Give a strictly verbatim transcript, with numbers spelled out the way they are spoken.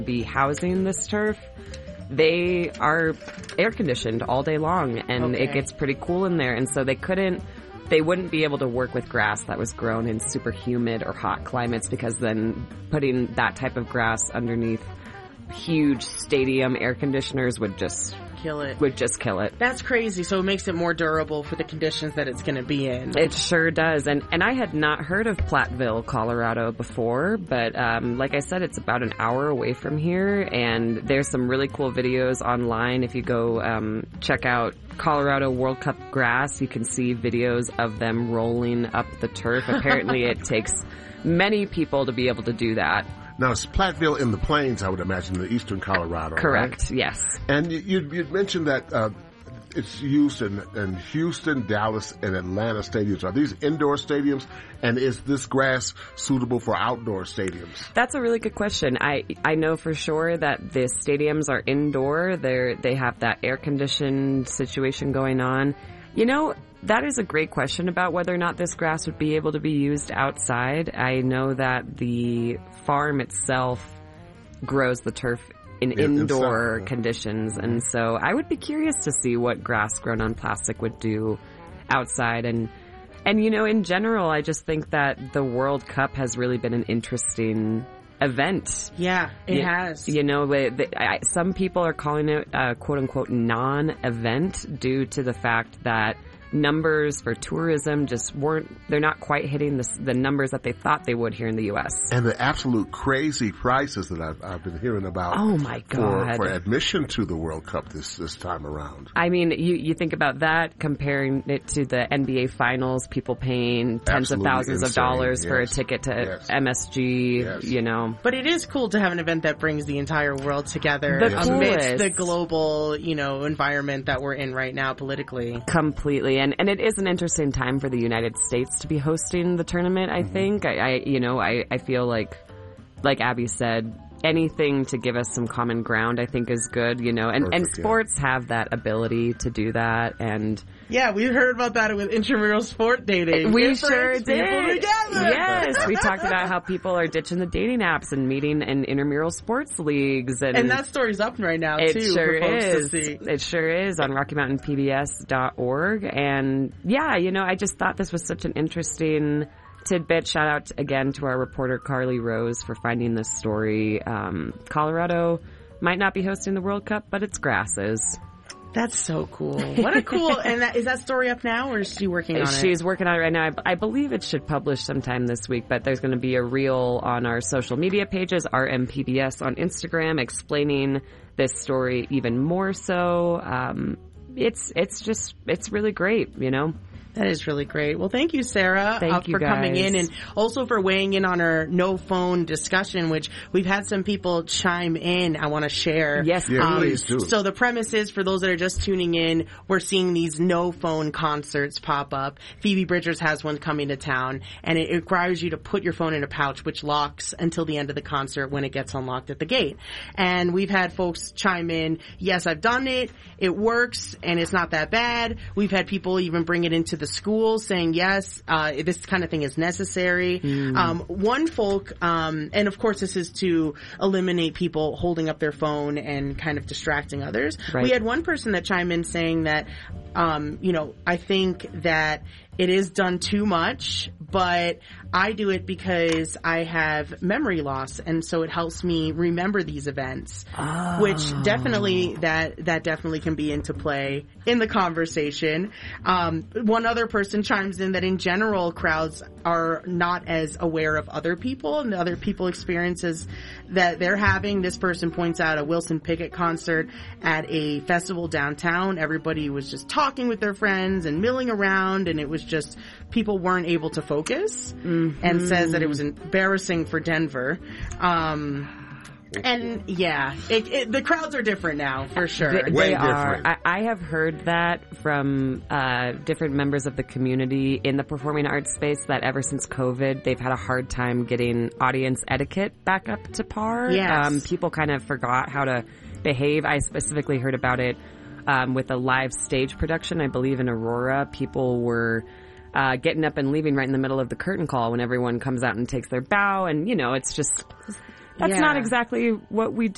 be housing this turf, they are air conditioned all day long, and okay. it gets pretty cool in there. And so they couldn't, they wouldn't be able to work with grass that was grown in super humid or hot climates, because then putting that type of grass underneath huge stadium air conditioners would just kill it. Would just kill it. That's crazy. So it makes it more durable for the conditions that it's going to be in. It sure does. And and I had not heard of Platteville, Colorado before, but um, like I said, it's about an hour away from here, and there's some really cool videos online. If you go um, check out Colorado World Cup grass, you can see videos of them rolling up the turf. Apparently it takes many people to be able to do that. Now, it's Platteville in the plains, I would imagine, in the eastern Colorado. Correct, right? Yes. And you you mentioned that uh, it's used in, in Houston, Dallas, and Atlanta stadiums. Are these indoor stadiums? And is this grass suitable for outdoor stadiums? That's a really good question. I I know for sure that the stadiums are indoor. They're, they have that air-conditioned situation going on. You know, that is a great question about whether or not this grass would be able to be used outside. I know that the farm itself grows the turf in, in indoor inside. conditions, and so I would be curious to see what grass grown on plastic would do outside. And and you know, in general, I just think that the World Cup has really been an interesting event. Yeah, it you, has. You know, the, I, some people are calling it a quote-unquote non-event due to the fact that numbers for tourism just weren't, they're not quite hitting the, the numbers that they thought they would here in the U S. And the absolute crazy prices that I've, I've been hearing about. Oh my God. For, for admission to the World Cup this, this time around. I mean, you, you think about that, comparing it to the N B A finals, people paying tens Absolutely of thousands insane. of dollars yes. for a ticket to yes. M S G, yes. you know. But it is cool to have an event that brings the entire world together the amidst coolest. the global, you know, environment that we're in right now politically. Completely. And, and it is an interesting time for the United States to be hosting the tournament, I mm-hmm. think. I, I, you know, I, I feel like, like Abby said, anything to give us some common ground, I think, is good, you know, and, Perfect, and sports yeah. have that ability to do that. And yeah, we heard about that with intramural sport dating. We it sure did. Yes, we talked about how people are ditching the dating apps and meeting in intramural sports leagues. And, and that story's up right now, it too. Sure for folks is. To see. It sure is on Rocky Mountain P B S dot org. And yeah, you know, I just thought this was such an interesting tidbit. Shout out again to our reporter Carly Rose for finding this story. Um, Colorado might not be hosting the World Cup, but its grass is. That's so cool. What a cool, and that, is that story up now, or is she working on it? She's working on it right now. I, I believe it should publish sometime this week, but there's going to be a reel on our social media pages, R M P B S on Instagram, explaining this story even more so. Um, it's, it's just, it's really great, you know? That is really great. Well, thank you, Sarah, thank uh, you for guys. coming in, and also for weighing in on our no phone discussion, which we've had some people chime in. I want to share. Yes, yeah, um, please do. So the premise is, for those that are just tuning in, we're seeing these no phone concerts pop up. Phoebe Bridgers has one coming to town, and it requires you to put your phone in a pouch, which locks until the end of the concert when it gets unlocked at the gate. And we've had folks chime in, yes, I've done it, it works, and it's not that bad. We've had people even bring it into the school saying, yes, uh, this kind of thing is necessary. Mm. Um, one folk, um, and of course this is to eliminate people holding up their phone and kind of distracting others. Right. We had one person that chimed in saying that, um, you know, I think that it is done too much, but I do it because I have memory loss, and so it helps me remember these events, oh. which definitely, that, that definitely can be into play in the conversation. Um, one other person chimes in that in general, crowds are not as aware of other people and the other people experiences that they're having. This person points out a Wilson Pickett concert at a festival downtown. Everybody was just talking with their friends and milling around, and it was just, people weren't able to focus, mm-hmm. and says that it was embarrassing for Denver. Um, and yeah, it, it, the crowds are different now, for sure. They, Way they different. are. I, I have heard that from uh, different members of the community in the performing arts space, that ever since COVID, they've had a hard time getting audience etiquette back up to par. Yes. Um, people kind of forgot how to behave. I specifically heard about it um, with a live stage production, I believe in Aurora. People were uh, getting up and leaving right in the middle of the curtain call when everyone comes out and takes their bow. And, you know, it's just, that's yeah. not exactly what we do.